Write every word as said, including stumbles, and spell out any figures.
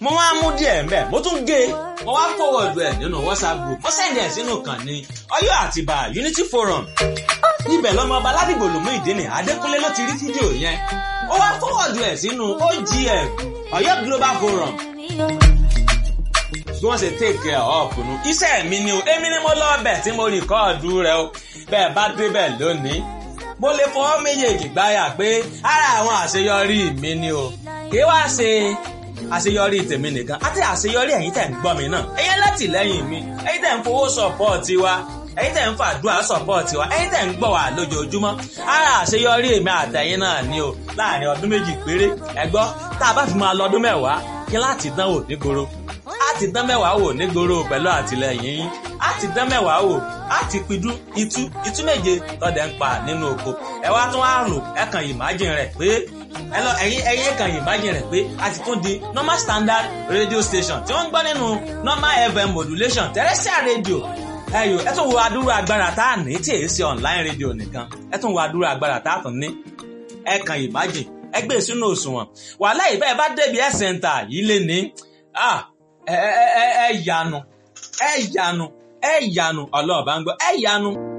mo wá mú díẹ̀ mbẹ́ mo tún gé mo wá forward ẹ̀ nínú WhatsApp group mo send ẹ̀ sínú kan ní Ọ̀yọ́ Àtìbà Unity Forum ibẹ̀ lọ́mọ ọba Ládìgbò lòmú ìdíni Adékúnlé ló ti rí fídíò yẹn ó wá forward ẹ̀ sínú O G F Ọ̀yọ́ Global Forum bí wọ́n ṣe take care of nu iṣẹ́ mi ni o èmi ni mo lọ bẹ̀ tí mo rìkọ́ọ̀dù rẹ̀ o bẹ́ẹ̀ bá débẹ̀ lónìí mo lè fọwọ́ méjèèjì gbáyà pé ara àwọn àṣeyọrí mi ni o kì í wá ṣe àṣeyọrí tèmi nìkan àti àṣeyọrí ẹ̀yin tẹ̀ ń gbọ́ mi náà ẹ̀yin látìlẹ́yìn mi ẹ̀yin tẹ̀ ń fowó sọ̀pọ̀ọ̀tì wa ẹ̀yin tẹ̀ ń fàdúrà sọ̀pọ̀ọ̀tì wa ẹ̀yin tẹ̀ ń gbọ́ wa lójoojúmọ́ ara àṣeyọrí èmi àtẹ̀yin náà ni o láàrin ọdún méjì péré ẹ gbọ́ tá a bá fi máa lọ ọdún mẹ́wàá kí láti dánwò nígboro láti dán mẹ́wàá wò nígboro pẹ̀lú àtìlẹ́yìn yín láti dán mẹ́wàá wò láti pidú itú itú méje lọ́dẹ̀ ń pa nínú oko ẹ wá tún á rò ẹ kàn imagine rẹ̀ pé ẹ lọ ẹ̀yin ẹ̀yin kàn imagine rẹ̀ pé a ti tún di normal standard radio station tí wọ́n ń gbọ́ nínú normal F M modulation terrestrial radio ẹyọ ẹ tún wo adúrú agbára tá a ní tí èyí ṣe online radio nìkan ẹ tún wo adúrú agbára tá a tún ní ẹ kàn imagine ẹ gbé sínú òṣùwọ̀n wàhálà ìbẹ́ẹ̀ bá débi ẹ̀ center yìí lé ní ah ẹ ẹ ẹ yanu ẹ yanu ẹ yanu ọlọ́ọ̀bá ń gbọ́ ẹ yanu.